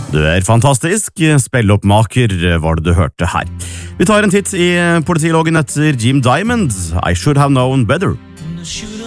Du er fantastisk. Spelloppmaker var det du hørte her. Vi tar en titt i politiloggen etter Jim Diamond. I should have known better.